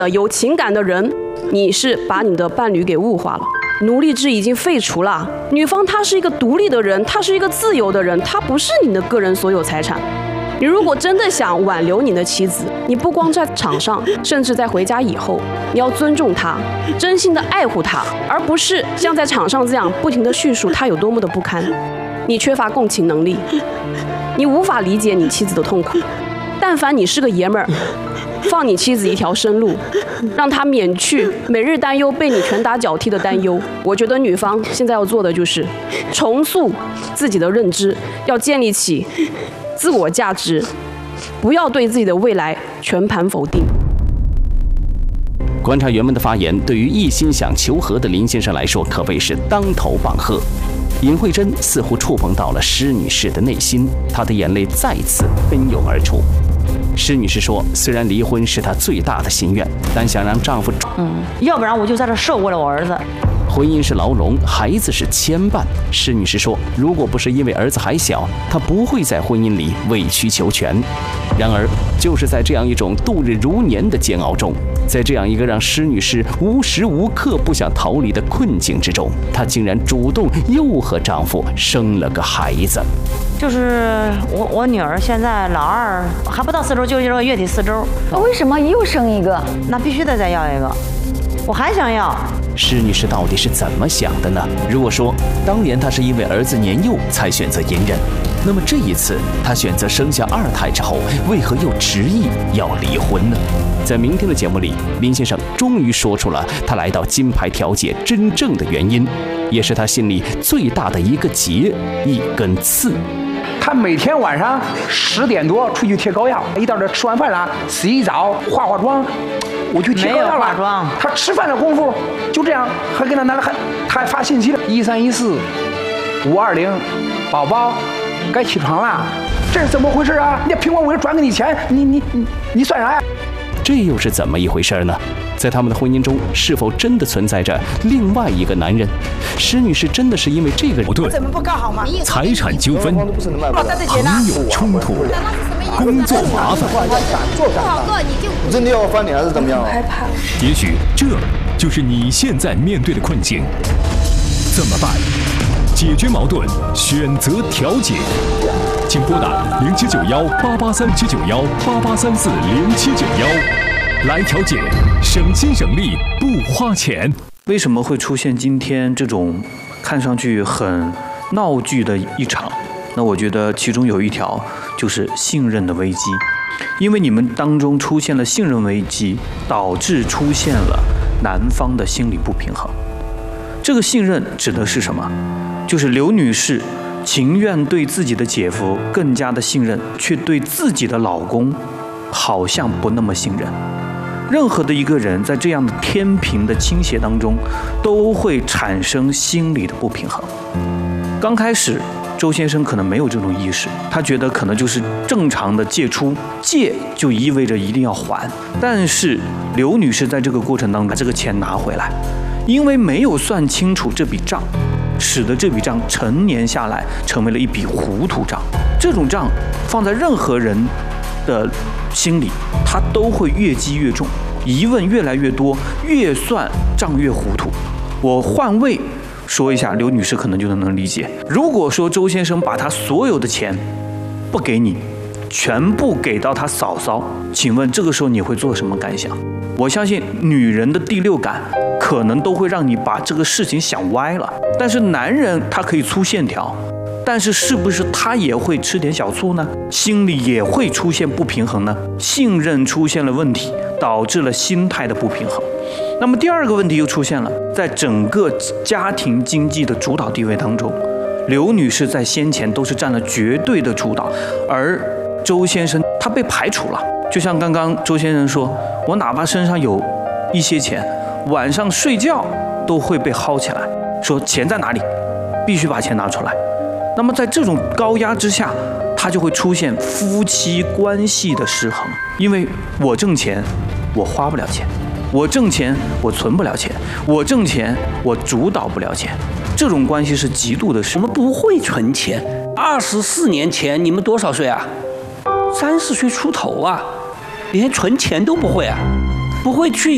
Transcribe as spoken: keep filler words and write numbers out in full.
呃，有情感的人，你是把你的伴侣给物化了。奴隶制已经废除了，女方她是一个独立的人，她是一个自由的人，她不是你的个人所有财产。你如果真的想挽留你的妻子，你不光在场上，甚至在回家以后，你要尊重她，真心的爱护她，而不是像在场上这样不停的叙述她有多么的不堪。你缺乏共情能力，你无法理解你妻子的痛苦。但凡你是个爷们儿，放你妻子一条生路，让她免去每日担忧被你拳打脚踢的担忧。我觉得女方现在要做的就是重塑自己的认知，要建立起自我价值，不要对自己的未来全盘否定。 观察员们的发言，对于一心想求和的林先生来说，可谓是当头棒喝。尹慧珍似乎触碰到了施女士的内心，她的眼泪再次奔涌而出。施女士说，虽然离婚是她最大的心愿，但想让丈夫…… 嗯，要不然我就在这受过了我儿子。 婚姻是牢笼，孩子是牵绊。施女士说，如果不是因为儿子还小，她不会在婚姻里委曲求全。然而，就是在这样一种度日如年的煎熬中，在这样一个让施女士无时无刻不想逃离的困境之中，她竟然主动又和丈夫生了个孩子。 就是我我女儿现在老二还不到四周，就这个月底四周。 那为什么又生一个？ 那必须得再要一个，我还想要。 施女士到底是怎么想的呢？如果说当年她是因为儿子年幼才选择隐忍，那么这一次她选择生下二胎之后，为何又执意要离婚呢？在明天的节目里，林先生终于说出了他来到金牌调解真正的原因，也是他心里最大的一个结，一根刺。 他每天晚上十点多出去贴膏药，一到这吃完饭了，洗一澡，化化妆，我去贴膏药了。 没有化妆。 他吃饭的功夫就这样，还给他拿了还他还发信息了，一三一四五二零，宝宝该起床了，这是怎么回事啊？你苹果我转给你钱，你你你你算啥呀？ 这又是怎么一回事呢？在他们的婚姻中，是否真的存在着另外一个男人？施女士真的是因为这个矛盾、 财产纠纷、朋友冲突、工作麻烦， 你真的要翻脸还是怎么样？ 害怕。 也许这就是你现在面对的困境。怎么办？解决矛盾，选择调解。请拨打零七九幺八八三七九幺八八三四零七九幺来调解，省心省力不花钱。 为什么会出现今天这种看上去很闹剧的一场？那我觉得其中有一条就是信任的危机，因为你们当中出现了信任危机，导致出现了男方的心理不平衡。这个信任指的是什么？就是刘女士情愿对自己的姐夫更加的信任，却对自己的老公好像不那么信任。任何的一个人在这样的天平的倾斜当中，都会产生心理的不平衡。刚开始周先生可能没有这种意识，他觉得可能就是正常的借出，借就意味着一定要还。但是刘女士在这个过程当中把这个钱拿回来，因为没有算清楚这笔账，使得这笔账成年下来成为了一笔糊涂账。这种账放在任何人的心里，他都会越积越重，疑问越来越多，越算账越糊涂。我换位说一下，刘女士可能就能理解。如果说周先生把他所有的钱不给你，全部给到他嫂嫂，请问这个时候你会做什么感想？我相信女人的第六感可能都会让你把这个事情想歪了。但是男人他可以粗线条，但是是不是他也会吃点小醋呢？心里也会出现不平衡呢？信任出现了问题，导致了心态的不平衡。那么第二个问题又出现了，在整个家庭经济的主导地位当中，刘女士在先前都是占了绝对的主导，而周先生他被排除了。就像刚刚周先生说，我哪怕身上有一些钱，晚上睡觉都会被薅起来，说钱在哪里，必须把钱拿出来。那么在这种高压之下，他就会出现夫妻关系的失衡，因为我挣钱我花不了钱，我挣钱我存不了钱，我挣钱我主导不了钱，这种关系是极度的失衡。 我们不会存钱。二十四年前你们多少岁啊？三十岁出头啊，连存钱都不会啊，不会去